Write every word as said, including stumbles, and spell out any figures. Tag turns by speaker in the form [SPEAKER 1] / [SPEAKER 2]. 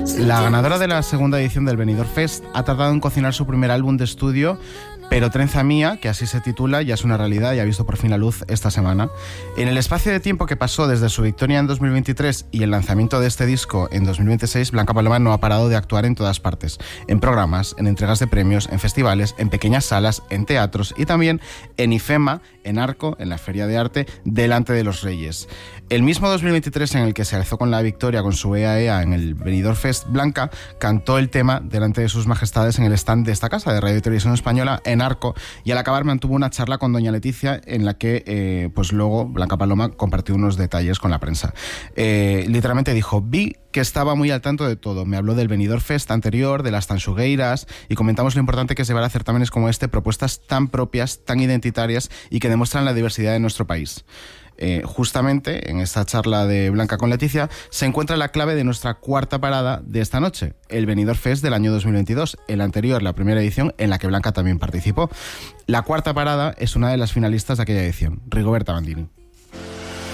[SPEAKER 1] La ganadora de la segunda edición del Benidorm Fest ha tardado en cocinar su primer álbum de estudio, pero Trenza Mía, que así se titula, ya es una realidad y ha visto por fin la luz esta semana. En el espacio de tiempo que pasó desde su victoria en dos mil veintitrés y el lanzamiento de este disco en dos mil veintiséis, Blanca Paloma no ha parado de actuar en todas partes, en programas, en entregas de premios, en festivales, en pequeñas salas, en teatros y también en IFEMA, en Arco, en la Feria de Arte, delante de los Reyes. El mismo dos mil veintitrés en el que se alzó con la victoria con su E A E A en el Benidorm Fest, Blanca cantó el tema delante de sus majestades en el stand de esta casa de Radio y Televisión Española en Arco, y al acabar mantuvo una charla con doña Leticia en la que eh, pues luego Blanca Paloma compartió unos detalles con la prensa. Eh, literalmente dijo: vi que estaba muy al tanto de todo. Me habló del Benidorm Fest anterior, de las Tanxugueiras, y comentamos lo importante que es llevar a certámenes como este propuestas tan propias, tan identitarias y que demuestran la diversidad de nuestro país. Eh, justamente en esta charla de Blanca con Leticia se encuentra la clave de nuestra cuarta parada de esta noche, el Benidorm Fest del año dos mil veintidós, el anterior, la primera edición en la que Blanca también participó. La cuarta parada es una de las finalistas de aquella edición, Rigoberta Bandini.